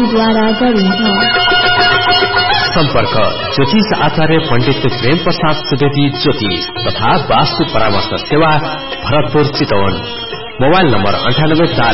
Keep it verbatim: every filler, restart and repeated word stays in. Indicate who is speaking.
Speaker 1: प्रविधिद्वारा गरिन्छ।
Speaker 2: सम्पर्क ज्योतिष आचार्य पण्डित प्रेम प्रसाद सुवेदी ज्योतिष तथा वास्तु परामर्श सेवा भरतपुर चितवन। मोबाइल नम्बर अंठानब्बे चार